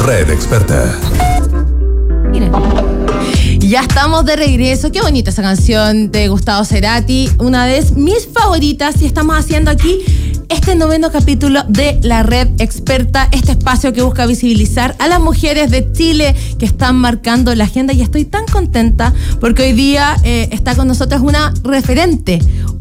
Red Experta. Miren. Ya estamos de regreso. Qué bonita esa canción de Gustavo Cerati. Una de mis favoritas. Y estamos haciendo aquí este 9º capítulo de La Red Experta, este espacio que busca visibilizar a las mujeres de Chile que están marcando la agenda. Y estoy tan contenta porque hoy día está con nosotros una referente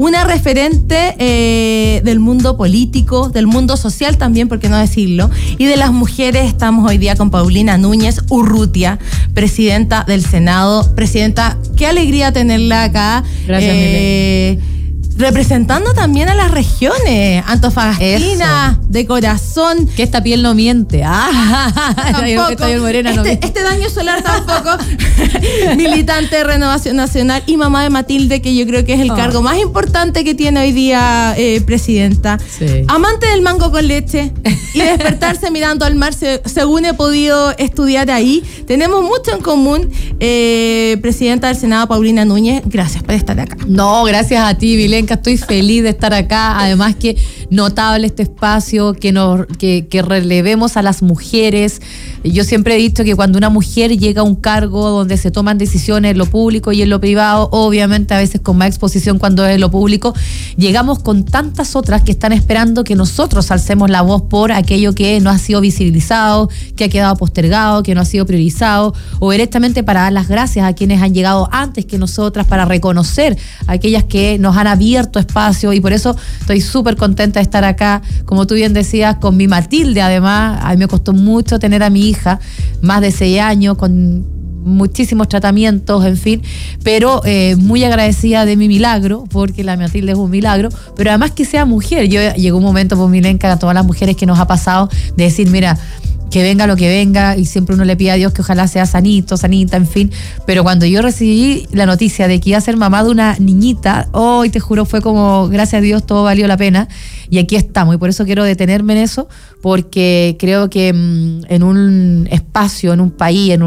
del mundo político, del mundo social también, por qué no decirlo, y de las mujeres. Estamos hoy día con Paulina Núñez Urrutia, presidenta del Senado. Presidenta, qué alegría tenerla acá. Gracias, Milena. Representando también a las regiones antofagastinas, de corazón. Que esta piel no miente. Esta piel morena no miente. Este daño solar tampoco. Militante de Renovación Nacional y mamá de Matilde, que yo creo que es el cargo más importante que tiene hoy día presidenta. Sí. Amante del mango con leche y despertarse mirando al mar, según he podido estudiar ahí. Tenemos mucho en común. Presidenta del Senado, Paulina Núñez, gracias por estar acá. No, gracias a ti, Milenka. Estoy feliz de estar acá. Además que notable este espacio, que relevemos a las mujeres. Yo siempre he dicho que cuando una mujer llega a un cargo donde se toman decisiones en lo público y en lo privado, obviamente a veces con más exposición cuando es en lo público, llegamos con tantas otras que están esperando que nosotros alcemos la voz por aquello que no ha sido visibilizado, que ha quedado postergado, que no ha sido priorizado, o directamente para dar las gracias a quienes han llegado antes que nosotras, para reconocer a aquellas que nos han abierto espacio. Y por eso estoy súper contenta de estar acá, como tú bien decías, con mi Matilde. Además, a mí me costó mucho tener a mi hija, más de 6 años, con muchísimos tratamientos, en fin, pero muy agradecida de mi milagro, porque la Matilde es un milagro, pero además que sea mujer. Llegó un momento, pues, Milenka, a todas las mujeres que nos ha pasado, de decir, mira, que venga lo que venga, y siempre uno le pide a Dios que ojalá sea sanito, sanita, en fin. Pero cuando yo recibí la noticia de que iba a ser mamá de una niñita, hoy te juro, fue como, gracias a Dios, todo valió la pena. Y aquí estamos, y por eso quiero detenerme en eso, porque creo que en un espacio, en un país, en un